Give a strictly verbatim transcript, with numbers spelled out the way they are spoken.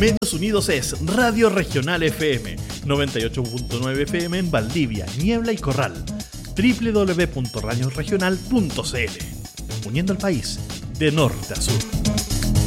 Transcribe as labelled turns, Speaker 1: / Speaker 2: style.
Speaker 1: Medios Unidos es Radio Regional F M, noventa y ocho punto nueve F M en Valdivia, Niebla y Corral. doble u doble u doble u punto radio regional punto c l. Uniendo al país de norte a sur.